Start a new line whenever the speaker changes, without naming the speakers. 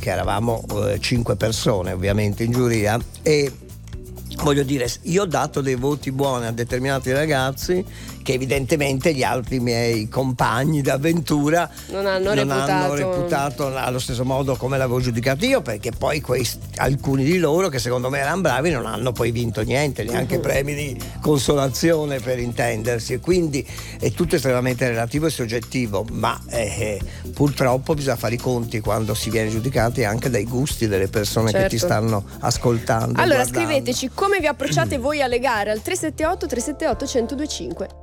perché eravamo 5 persone ovviamente in giuria, e voglio dire, io ho dato dei voti buoni a determinati ragazzi che evidentemente gli altri miei compagni d'avventura
non hanno
reputato allo stesso modo come l'avevo giudicato io, perché poi alcuni di loro che secondo me erano bravi non hanno poi vinto niente, neanche premi di consolazione, per intendersi, e quindi è tutto estremamente relativo e soggettivo, ma purtroppo bisogna fare i conti quando si viene giudicati anche dai gusti delle persone che ti stanno ascoltando.
Allora
guardando.
scriveteci come vi approcciate voi alle gare al 378 378 1025.